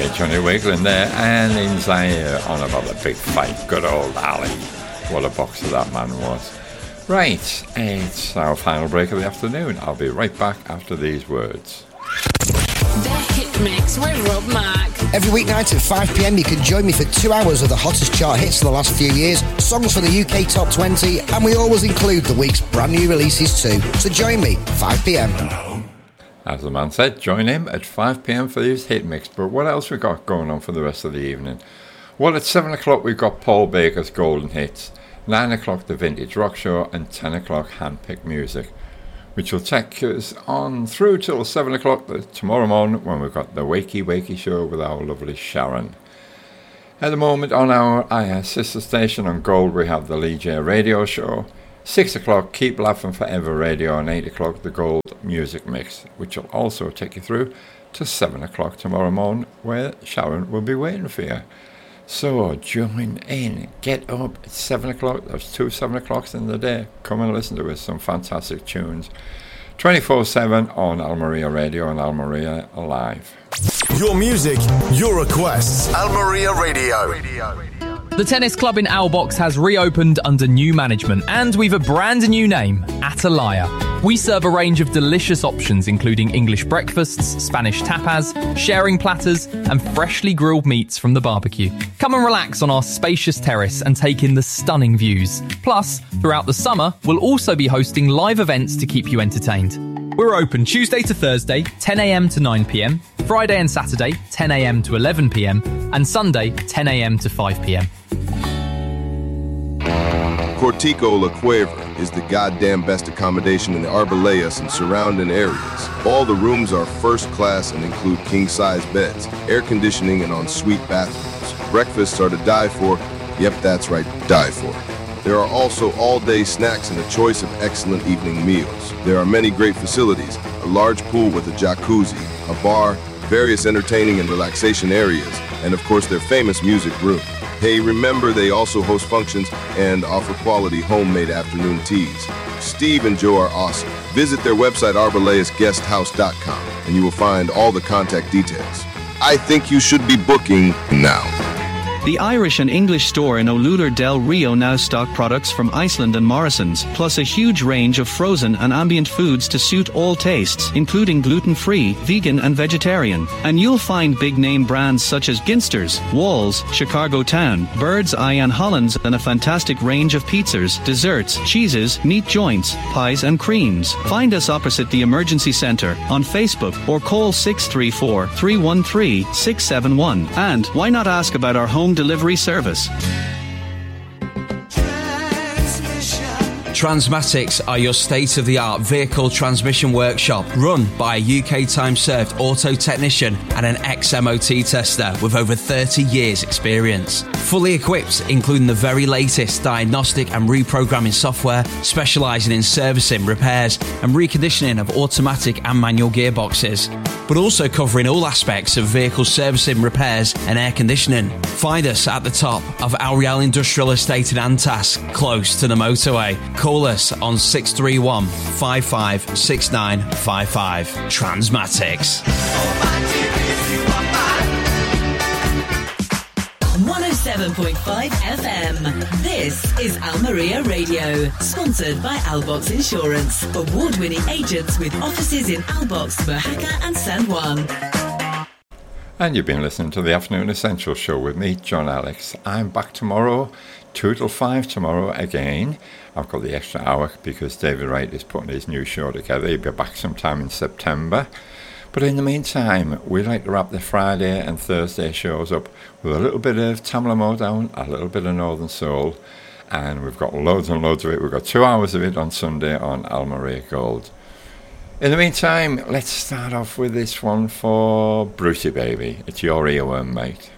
Johnny Wiggling there, and in Zaire on about the big fight. Good old Ali. What a boxer that man was. Right, it's our final break of the afternoon. I'll be right back after these words. The Hit Mix with Rob Mack. Every weeknight at 5pm you can join me for 2 hours of the hottest chart hits of the last few years, songs for the UK Top 20, and we always include the week's brand new releases too. So join me, 5pm. As the man said, join him at 5pm for his Hit Mix. But what else we got going on for the rest of the evening? Well, at 7 o'clock we've got Paul Baker's Golden Hits, 9 o'clock the Vintage Rock Show, and 10 o'clock Handpicked Music, which will take us on through till 7 o'clock tomorrow morning when we've got the Wakey Wakey Show with our lovely Sharon. At the moment on our sister station on Gold we have the Lee J Radio Show, 6 o'clock Keep Laughing Forever Radio, and 8 o'clock the Gold Music Mix, which will also take you through to 7 o'clock tomorrow morning where Sharon will be waiting for you. So join in, get up at 7 o'clock, there's 2 7 o'clocks in the day, come and listen to us, some fantastic tunes, 24/7 on Almeria Radio and Almeria Live. Your music, your requests, Almeria Radio. The tennis club in Owlbox has reopened under new management, and we've a brand new name, Atalaya. We serve a range of delicious options including English breakfasts, Spanish tapas, sharing platters, and freshly grilled meats from the barbecue. Come and relax on our spacious terrace and take in the stunning views. Plus, throughout the summer, we'll also be hosting live events to keep you entertained. We're open Tuesday to Thursday, 10am to 9pm, Friday and Saturday, 10am to 11pm, and Sunday, 10am to 5pm. Cortico La Cueva is the goddamn best accommodation in the Arbelayas and surrounding areas. All the rooms are first class and include king-size beds, air conditioning, and ensuite bathrooms. Breakfasts are to die for. Yep, that's right, die for. There are also all-day snacks and a choice of excellent evening meals. There are many great facilities, a large pool with a jacuzzi, a bar, various entertaining and relaxation areas, and of course their famous music room. Hey, remember they also host functions and offer quality homemade afternoon teas. Steve and Joe are awesome. Visit their website arbelayasguesthouse.com and you will find all the contact details. I think you should be booking now. The Irish and English store in Olular del Rio now stock products from Iceland and Morrison's, plus a huge range of frozen and ambient foods to suit all tastes, including gluten-free, vegan and vegetarian. And you'll find big-name brands such as Ginsters, Walls, Chicago Town, Bird's Eye and Hollands, and a fantastic range of pizzas, desserts, cheeses, meat joints, pies and creams. Find us opposite the Emergency Centre on Facebook or call 634-313-671. And why not ask about our home delivery service? Transmatics are your state-of-the-art vehicle transmission workshop run by a UK time-served auto technician and an ex-MOT tester with over 30 years experience. Fully equipped, including the very latest diagnostic and reprogramming software, specialising in servicing, repairs and reconditioning of automatic and manual gearboxes, but also covering all aspects of vehicle servicing, repairs and air conditioning. Find us at the top of Al Rial Industrial Estate in Antas, close to the motorway. Call us on 631 556955. Transmatics. 107.5 FM. This is Almeria Radio, sponsored by Owlbox Insurance. Award-winning agents with offices in Owlbox, Mojaca and San Juan. And you've been listening to the Afternoon Essential Show with me, John Alex. I'm back tomorrow, 2 till 5 tomorrow again. I've got the extra hour because David Wright is putting his new show together. He'll be back sometime in September. But in the meantime, we like to wrap the Friday and Thursday shows up with a little bit of Tamla Motown, a little bit of Northern Soul, and we've got loads and loads of it. We've got 2 hours of it on Sunday on Almeria Gold. In the meantime, let's start off with this one for Brucey Baby. It's your earworm, mate.